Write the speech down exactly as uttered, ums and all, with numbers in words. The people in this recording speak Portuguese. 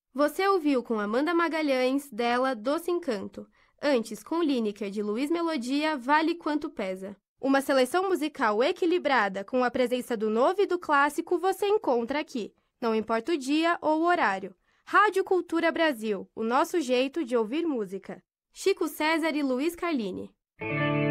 Você ouviu com Amanda Magalhães, dela Doce Encanto. Antes, com Lineker, de Luiz Melodia, Vale Quanto Pesa. Uma seleção musical equilibrada, com a presença do novo e do clássico, você encontra aqui. Não importa o dia ou o horário. Rádio Cultura Brasil, o nosso jeito de ouvir música. Chico César e Luiz Carlini.